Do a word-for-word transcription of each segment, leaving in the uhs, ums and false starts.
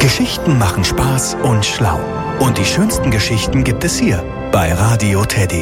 Geschichten machen Spaß und schlau. Und die schönsten Geschichten gibt es hier bei Radio Teddy.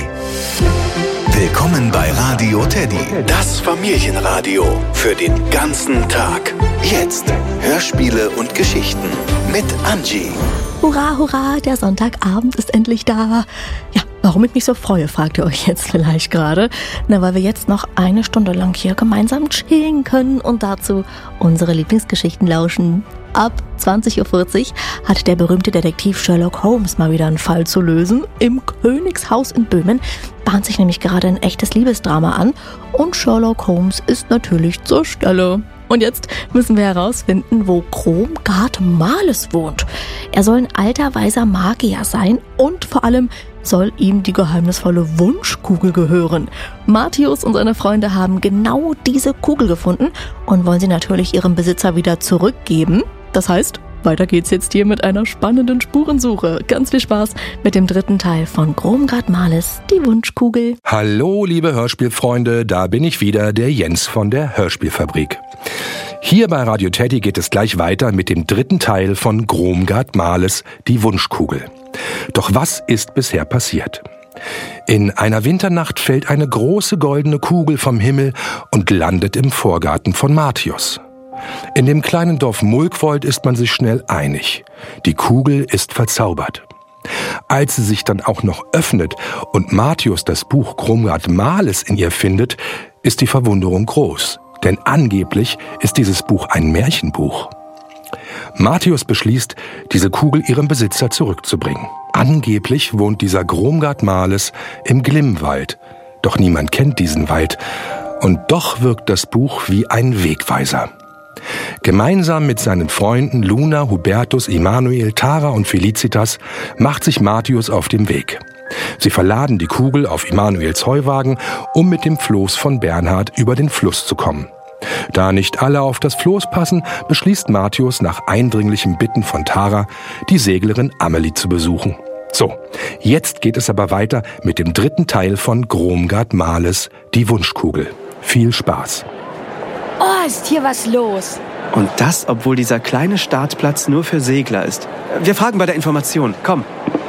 Willkommen bei Radio Teddy, das Familienradio für den ganzen Tag. Jetzt Hörspiele und Geschichten mit Angie. Hurra, hurra, der Sonntagabend ist endlich da. Ja, warum ich mich so freue, fragt ihr euch jetzt vielleicht gerade. Na, weil wir jetzt noch eine Stunde lang hier gemeinsam chillen können und dazu unsere Lieblingsgeschichten lauschen. Ab zwanzig Uhr vierzig hat der berühmte Detektiv Sherlock Holmes mal wieder einen Fall zu lösen. Im Königshaus in Böhmen bahnt sich nämlich gerade ein echtes Liebesdrama an und Sherlock Holmes ist natürlich zur Stelle. Und jetzt müssen wir herausfinden, wo Kromgard Marles wohnt. Er soll ein alter, weiser Magier sein und vor allem soll ihm die geheimnisvolle Wunschkugel gehören. Martius und seine Freunde haben genau diese Kugel gefunden und wollen sie natürlich ihrem Besitzer wieder zurückgeben. Das heißt, weiter geht's jetzt hier mit einer spannenden Spurensuche. Ganz viel Spaß mit dem dritten Teil von Kromgard Marles, die Wunschkugel. Hallo, liebe Hörspielfreunde, da bin ich wieder, der Jens von der Hörspielfabrik. Hier bei Radio Teddy geht es gleich weiter mit dem dritten Teil von Kromgard Marles, die Wunschkugel. Doch was ist bisher passiert? In einer Winternacht fällt eine große goldene Kugel vom Himmel und landet im Vorgarten von Martius. In dem kleinen Dorf Mulkwold ist man sich schnell einig. Die Kugel ist verzaubert. Als sie sich dann auch noch öffnet und Martius das Buch Kromgard Marles in ihr findet, ist die Verwunderung groß. Denn angeblich ist dieses Buch ein Märchenbuch. Martius beschließt, diese Kugel ihrem Besitzer zurückzubringen. Angeblich wohnt dieser Kromgard Marles im Glimmwald. Doch niemand kennt diesen Wald. Und doch wirkt das Buch wie ein Wegweiser. Gemeinsam mit seinen Freunden Luna, Hubertus, Emanuel, Tara und Felicitas macht sich Martius auf den Weg. Sie verladen die Kugel auf Emanuels Heuwagen, um mit dem Floß von Bernhard über den Fluss zu kommen. Da nicht alle auf das Floß passen, beschließt Martius nach eindringlichem Bitten von Tara, die Seglerin Amelie zu besuchen. So, jetzt geht es aber weiter mit dem dritten Teil von Kromgard Marles, die Wunschkugel. Viel Spaß! Oh, ist hier was los? Und das, obwohl dieser kleine Startplatz nur für Segler ist. Wir fragen bei der Information. Komm.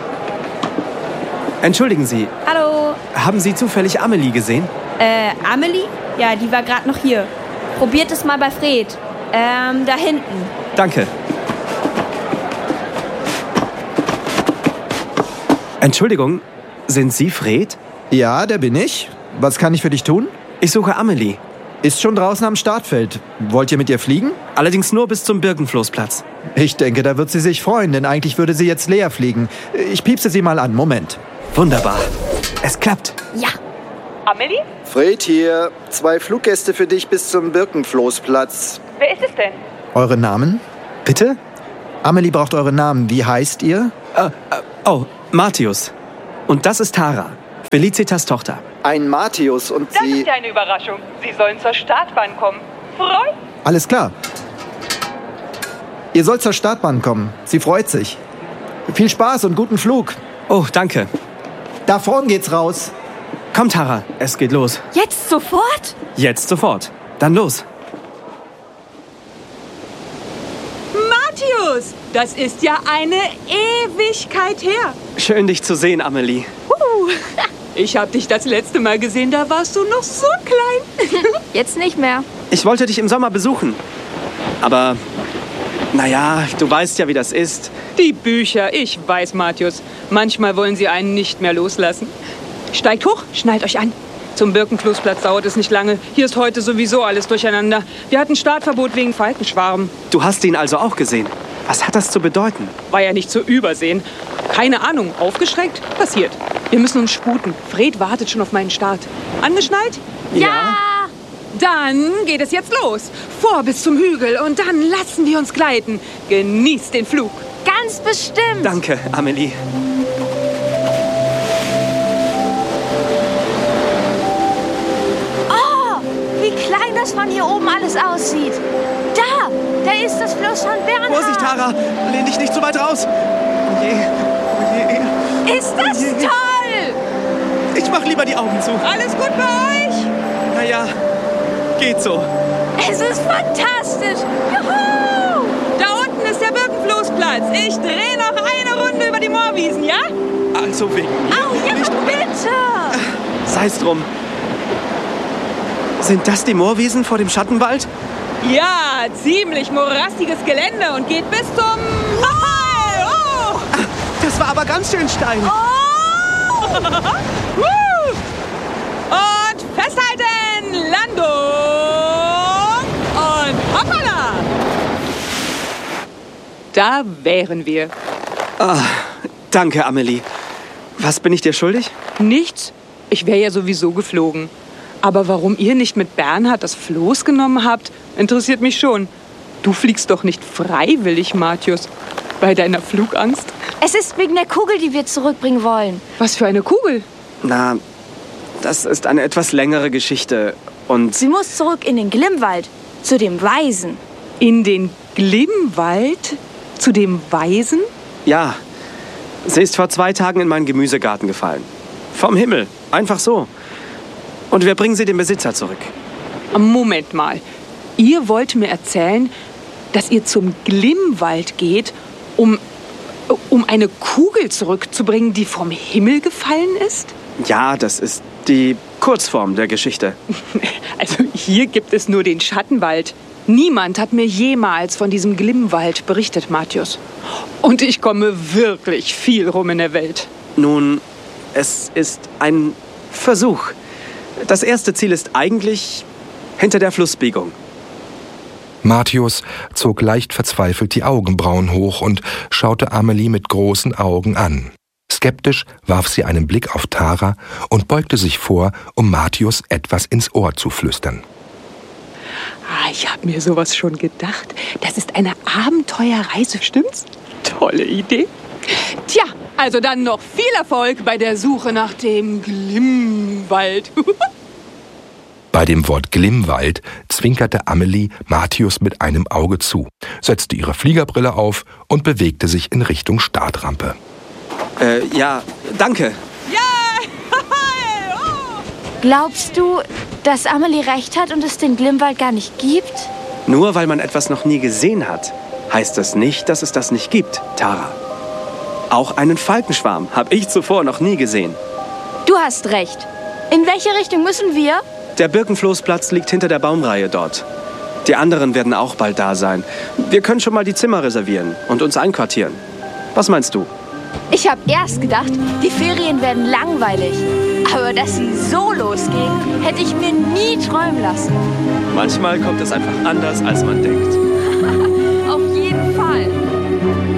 Entschuldigen Sie. Hallo. Haben Sie zufällig Amelie gesehen? Äh, Amelie? Ja, die war gerade noch hier. Probiert es mal bei Fred. Ähm, da hinten. Danke. Entschuldigung, sind Sie Fred? Ja, der bin ich. Was kann ich für dich tun? Ich suche Amelie. Ist schon draußen am Startfeld. Wollt ihr mit ihr fliegen? Allerdings nur bis zum Birkenfloßplatz. Ich denke, da wird sie sich freuen, denn eigentlich würde sie jetzt leer fliegen. Ich piepse sie mal an. Moment. Wunderbar. Es klappt. Ja. Amelie? Fred hier. Zwei Fluggäste für dich bis zum Birkenfloßplatz. Wer ist es denn? Eure Namen? Bitte? Amelie braucht eure Namen. Wie heißt ihr? Äh, äh, oh, Martius. Und das ist Tara, Felicitas Tochter. Ein Martius und Das sie... ist ja eine Überraschung. Sie sollen zur Startbahn kommen. Freut? Alles klar. Ihr sollt zur Startbahn kommen. Sie freut sich. Viel Spaß und guten Flug. Oh, danke. Da vorn geht's raus. Komm, Tara, es geht los. Jetzt sofort? Jetzt sofort. Dann los. Martius, das ist ja eine Ewigkeit her. Schön, dich zu sehen, Amelie. Uh, ich hab dich das letzte Mal gesehen, da warst du noch so klein. Jetzt nicht mehr. Ich wollte dich im Sommer besuchen. Aber, naja, du weißt ja, wie das ist. Die Bücher, ich weiß, Martius. Manchmal wollen sie einen nicht mehr loslassen. Steigt hoch, schnallt euch an. Zum Birkenfloßplatz dauert es nicht lange. Hier ist heute sowieso alles durcheinander. Wir hatten Startverbot wegen Falkenschwarm. Du hast ihn also auch gesehen. Was hat das zu bedeuten? War ja nicht zu übersehen. Keine Ahnung, aufgeschreckt? Passiert. Wir müssen uns sputen. Fred wartet schon auf meinen Start. Angeschnallt? Ja! Dann geht es jetzt los. Vor bis zum Hügel und dann lassen wir uns gleiten. Genießt den Flug. Ganz bestimmt. Danke, Amelie. Oh, wie klein das von hier oben alles aussieht. Da, da ist das Fluss von Bernhard. Vorsicht, Tara! Lehn dich nicht so weit raus! Oh je, oh je. Ist das Oh je. toll! Ich mach lieber die Augen zu. Alles gut bei euch? Naja, geht so. Es ist fantastisch. Juhu! Da unten ist der Birkenfloßplatz. Schatz, ich drehe noch eine Runde über die Moorwiesen, ja? Also wegen mir? Au, ja, bitte! Sei's drum. Sind das die Moorwiesen vor dem Schattenwald? Ja, ziemlich morastiges Gelände und geht bis zum... Oh! Das war aber ganz schön steil. Oh! Und festhalten! Landung! Und hoppala! Da wären wir. Ah, danke, Amelie. Was bin ich dir schuldig? Nichts. Ich wäre ja sowieso geflogen. Aber warum ihr nicht mit Bernhard das Floß genommen habt, interessiert mich schon. Du fliegst doch nicht freiwillig, Mathius. Bei deiner Flugangst? Es ist wegen der Kugel, die wir zurückbringen wollen. Was für eine Kugel? Na, das ist eine etwas längere Geschichte. Und Sie muss zurück in den Glimmwald, zu dem Weisen. In den Glimmwald? Zu dem Weisen? ja, sie ist vor zwei Tagen in meinen Gemüsegarten gefallen. Vom Himmel, einfach so. Und wir bringen sie dem Besitzer zurück. Moment mal. Ihr wollt mir erzählen, dass ihr zum Glimmwald geht, um, um eine Kugel zurückzubringen, die vom Himmel gefallen ist? Ja, das ist die Kurzform der Geschichte. Also hier gibt es nur den Schattenwald. Niemand hat mir jemals von diesem Glimmwald berichtet, Mathius. Und ich komme wirklich viel rum in der Welt. Nun, es ist ein Versuch. Das erste Ziel ist eigentlich hinter der Flussbiegung. Mathius zog leicht verzweifelt die Augenbrauen hoch und schaute Amelie mit großen Augen an. Skeptisch warf sie einen Blick auf Tara und beugte sich vor, um Mathius etwas ins Ohr zu flüstern. Ah, ich habe mir sowas schon gedacht. Das ist eine Abenteuerreise, stimmt's? Tolle Idee. Tja, also dann noch viel Erfolg bei der Suche nach dem Glimmwald. Bei dem Wort Glimmwald zwinkerte Amelie Mathius mit einem Auge zu, setzte ihre Fliegerbrille auf und bewegte sich in Richtung Startrampe. Äh, ja, danke. Ja! Glaubst du, dass Amelie recht hat und es den Glimmwald gar nicht gibt? Nur weil man etwas noch nie gesehen hat, heißt das nicht, dass es das nicht gibt, Tara. Auch einen Falkenschwarm habe ich zuvor noch nie gesehen. Du hast recht. In welche Richtung müssen wir? Der Birkenfloßplatz liegt hinter der Baumreihe dort. Die anderen werden auch bald da sein. Wir können schon mal die Zimmer reservieren und uns einquartieren. Was meinst du? Ich habe erst gedacht, die Ferien werden langweilig. Aber dass sie so losgehen, hätte ich mir nie träumen lassen. Manchmal kommt es einfach anders, als man denkt.